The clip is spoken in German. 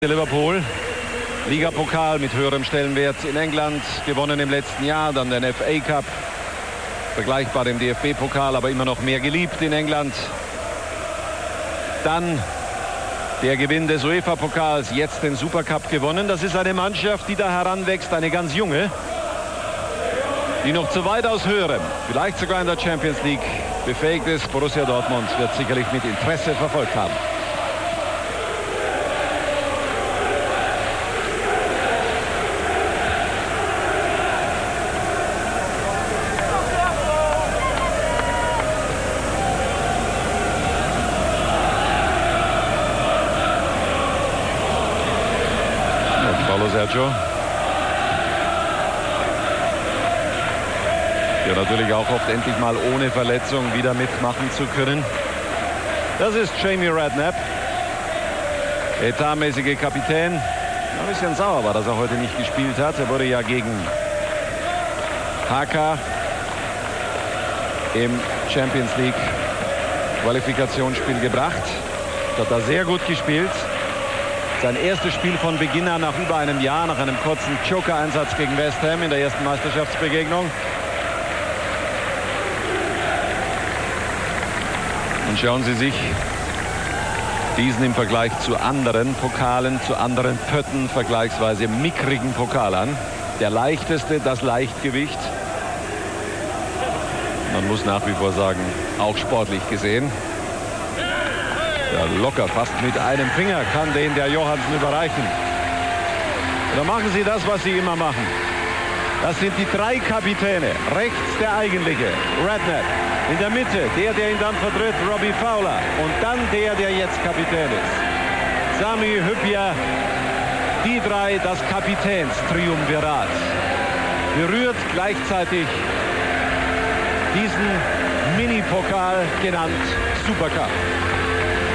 Liverpool, Ligapokal mit höherem Stellenwert in England, gewonnen im letzten Jahr, dann den FA Cup, vergleichbar dem DFB-Pokal, aber immer noch mehr geliebt in England. Dann der Gewinn des UEFA-Pokals, jetzt den Supercup gewonnen. Das ist eine Mannschaft, die da heranwächst, eine ganz junge, die noch zu weitaus höherem, vielleicht sogar in der Champions League befähigt ist. Borussia Dortmund wird sicherlich mit Interesse verfolgt haben. Sergio, der natürlich auch hofft, endlich mal ohne Verletzung wieder mitmachen zu können. Das ist Jamie Redknapp, etatmäßige Kapitän. Ein bisschen sauer war, dass er heute nicht gespielt hat. Er wurde ja gegen Haka im Champions League Qualifikationsspiel gebracht. Hat da sehr gut gespielt. Sein erstes Spiel von Beginn an nach über einem Jahr, nach einem kurzen Joker-Einsatz gegen West Ham in der ersten Meisterschaftsbegegnung. Und schauen Sie sich diesen im Vergleich zu anderen Pokalen, zu anderen Pötten, vergleichsweise mickrigen Pokal an. Der leichteste, das Leichtgewicht. Man muss nach wie vor sagen, auch sportlich gesehen. Ja, locker, fast mit einem Finger kann den der Johansen überreichen. Oder machen Sie das, was Sie immer machen. Das sind die drei Kapitäne. Rechts der eigentliche, Redknapp. In der Mitte, der ihn dann vertritt, Robbie Fowler. Und dann der jetzt Kapitän ist. Sami Hyypiä. Die drei, das Kapitänstriumvirat. Berührt gleichzeitig diesen Mini-Pokal genannt Supercup.